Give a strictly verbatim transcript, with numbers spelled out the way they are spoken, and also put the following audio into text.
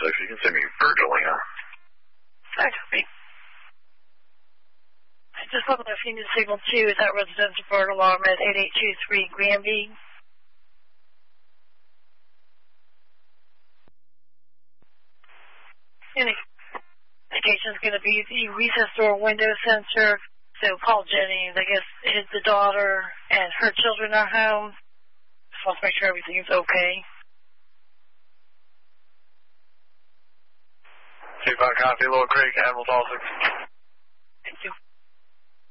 six. You can send me Virgilina. Sorry, copy. I just looking at Phoenix Signal two. Is that residential bird alarm at eight eight two three Granby? Indication is going to be the recess door window sensor. So call Jennings. I guess it's the daughter and her children are home. Just want to make sure everything is okay. two five copy, Lower Creek, Admiral Dawson. Thank you.